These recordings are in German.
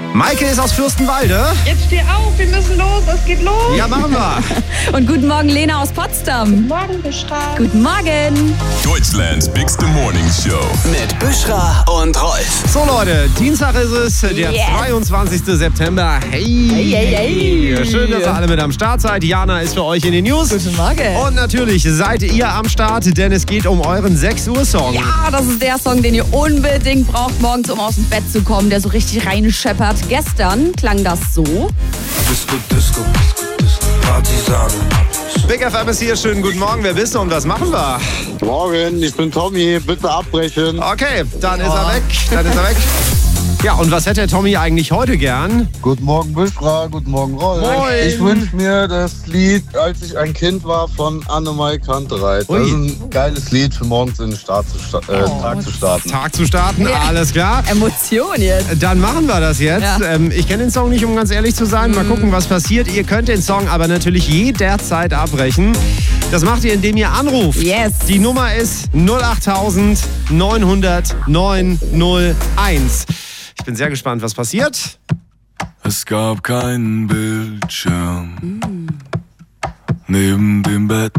Maike ist aus Fürstenwalde. Jetzt steh auf, wir müssen los, es geht los. Ja, machen wir. Und guten Morgen, Lena aus Potsdam. Guten Morgen, Buschra. Guten Morgen. Deutschlands Bigste Morning Show. Mit Buschra und Rolf. So Leute, Dienstag ist es, der 22. September. Hey. Schön, dass ihr alle mit am Start seid. Jana ist für euch in den News. Guten Morgen. Und natürlich seid ihr am Start, denn es geht um euren 6 Uhr Song. Ja, das ist der Song, den ihr unbedingt braucht, morgens, um aus dem Bett zu kommen, der so richtig reinscheppert. Gestern klang das so. Disco, Partisan. Big FM ist hier, schönen guten Morgen. Wer bist du und was machen wir? Morgen, ich bin Tommy, bitte abbrechen. Okay, dann ist er weg. Ja, und was hätte der Tommy eigentlich heute gern? Guten Morgen Buschra, guten Morgen Rolf. Moin. Ich wünsche mir das Lied, als ich ein Kind war, von Annemai Kantereit. Das ist ein geiles Lied für morgens in den Tag zu starten. Tag zu starten, alles klar. Emotion jetzt. Dann machen wir das jetzt. Ja. Ich kenne den Song nicht, um ganz ehrlich zu sein. Mal gucken, was passiert. Ihr könnt den Song aber natürlich jederzeit abbrechen. Das macht ihr, indem ihr anruft. Yes. Die Nummer ist 08000 900 901. Ich bin sehr gespannt, was passiert. Es gab keinen Bildschirm neben dem Bett.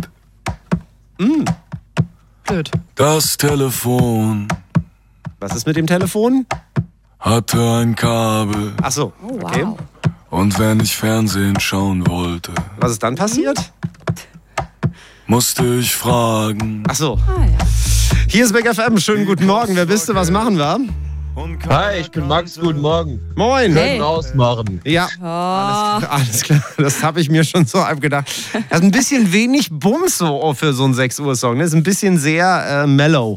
Blöd. Das Telefon Was ist mit dem Telefon? hatte ein Kabel. Ach so, okay. Wow. Und wenn ich Fernsehen schauen wollte, Was ist dann passiert? musste ich fragen. Ach so. Ah, ja. Hier ist Big FM. Schönen guten Morgen. Wer bist du? Was machen wir? Hi, ich bin Max, guten Morgen. Moin. Hey. Ausmachen. Ja, alles klar. Das habe ich mir schon so gedacht. Das ist ein bisschen wenig Bums so für so einen 6 Uhr Song. Das ist ein bisschen sehr mellow.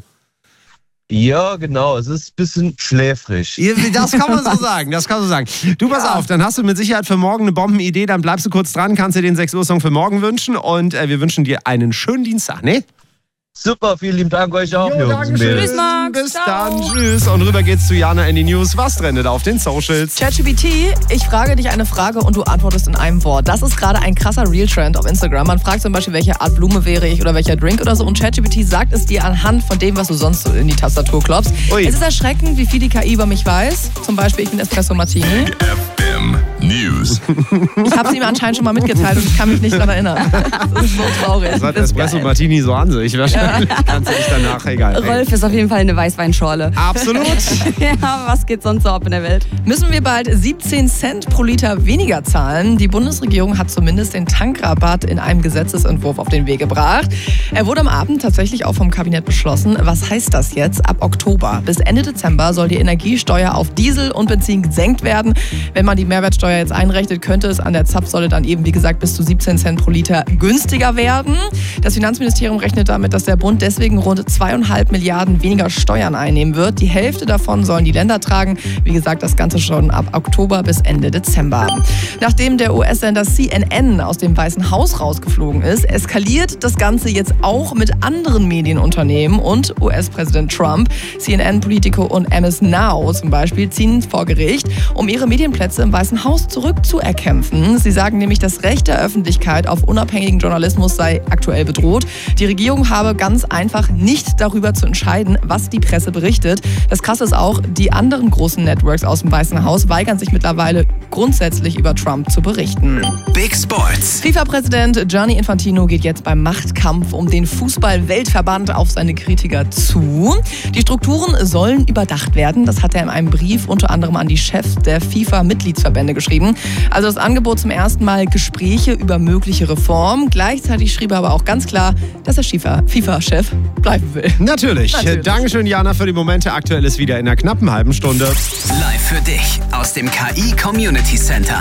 Ja, genau, es ist ein bisschen schläfrig. Das kann man so sagen. Du, pass auf, dann hast du mit Sicherheit für morgen eine Bombenidee. Dann bleibst du kurz dran, kannst dir den 6 Uhr Song für morgen wünschen. Und wir wünschen dir einen schönen Dienstag, ne? Super, vielen lieben Dank euch auch, Jungs. Dankeschön. Tschüss, Max. Bis Ciao. dann. Tschüss. Und rüber geht's zu Jana in die News. Was trendet auf den Socials? ChatGPT, ich frage dich eine Frage und du antwortest in einem Wort. Das ist gerade ein krasser Real-Trend auf Instagram. Man fragt zum Beispiel, welche Art Blume wäre ich oder welcher Drink oder so. Und ChatGPT sagt es dir anhand von dem, was du sonst so in die Tastatur klopfst. Ui. Es ist erschreckend, wie viel die KI über mich weiß. Zum Beispiel, ich bin Espresso Martini. FM News. Ich habe es ihm anscheinend schon mal mitgeteilt und ich kann mich nicht daran erinnern. Das ist so traurig. Das hat Das ist Espresso geil. Martini so an sich. Wahrscheinlich kannst du dich danach, egal. Ey. Rolf ist auf jeden Fall eine Weißweinschorle. Absolut. Ja, was geht sonst so ab in der Welt? Müssen wir bald 17 Cent pro Liter weniger zahlen? Die Bundesregierung hat zumindest den Tankrabatt in einem Gesetzesentwurf auf den Weg gebracht. Er wurde am Abend tatsächlich auch vom Kabinett beschlossen. Was heißt das jetzt? Ab Oktober bis Ende Dezember soll die Energiesteuer auf Diesel und Benzin gesenkt werden. Wenn man die Mehrwertsteuer jetzt einrechnet, könnte es an der Zapfsäule dann eben, wie gesagt, bis zu 17 Cent pro Liter günstiger werden. Das Finanzministerium rechnet damit, dass der Bund deswegen rund 2,5 Milliarden weniger Steuern einnehmen wird. Die Hälfte davon sollen die Länder tragen. Wie gesagt, das Ganze schon ab Oktober bis Ende Dezember. Nachdem der US-Sender CNN aus dem Weißen Haus rausgeflogen ist, eskaliert das Ganze jetzt auch mit anderen Medienunternehmen und US-Präsident Trump. CNN, Politico und MS Now zum Beispiel ziehen vor Gericht, um ihre Medienplätze im Weißen Haus zurückzuerkämpfen. Sie sagen nämlich, das Recht der Öffentlichkeit auf unabhängigen Journalismus sei aktuell bedroht. Die Regierung habe ganz einfach nicht darüber zu entscheiden, was die Presse berichtet. Das Krasse ist auch, die anderen großen Networks aus dem Weißen Haus weigern sich mittlerweile grundsätzlich über Trump zu berichten. Big Sports. FIFA-Präsident Gianni Infantino geht jetzt beim Machtkampf um den Fußball-Weltverband auf seine Kritiker zu. Die Strukturen sollen überdacht werden. Das hat er in einem Brief unter anderem an die Chefs der FIFA-Mitgliedsverbände geschrieben. Also das Angebot zum ersten Mal Gespräche über mögliche Reformen. Gleichzeitig schrieb er aber auch ganz klar, dass er FIFA-Chef bleiben will. Natürlich. Dankeschön, Jana, für die Momente. Aktuell ist wieder in einer knappen halben Stunde. Live für dich aus dem KI Community Center.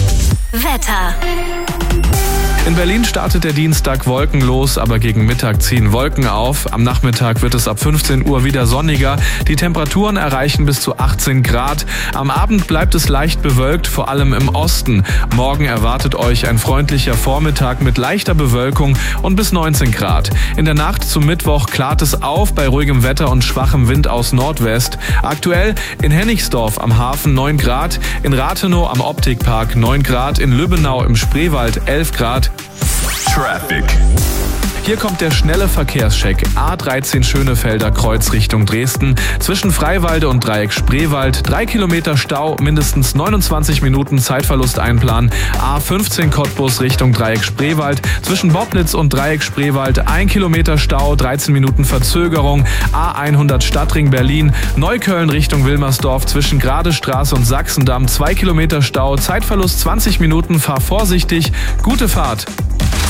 Wetter. In Berlin startet der Dienstag wolkenlos, aber gegen Mittag ziehen Wolken auf. Am Nachmittag wird es ab 15 Uhr wieder sonniger. Die Temperaturen erreichen bis zu 18 Grad. Am Abend bleibt es leicht bewölkt, vor allem im Osten. Morgen erwartet euch ein freundlicher Vormittag mit leichter Bewölkung und bis 19 Grad. In der Nacht zum Mittwoch klart es auf bei ruhigem Wetter und schwachem Wind aus Nordwest. Aktuell in Hennigsdorf am Hafen 9 Grad, in Rathenow am Optikpark 9 Grad, in Lübbenau im Spreewald 11 Grad. Traffic. Hier kommt der schnelle Verkehrscheck. A13 Schönefelder Kreuz Richtung Dresden. Zwischen Freiwalde und Dreieck Spreewald 3 Kilometer Stau, mindestens 29 Minuten Zeitverlust einplanen. A15 Cottbus Richtung Dreieck Spreewald. Zwischen Bobnitz und Dreieck Spreewald 1 Kilometer Stau, 13 Minuten Verzögerung. A100 Stadtring Berlin. Neukölln Richtung Wilmersdorf zwischen Gradestraße und Sachsendamm 2 Kilometer Stau, Zeitverlust 20 Minuten, fahr vorsichtig, gute Fahrt.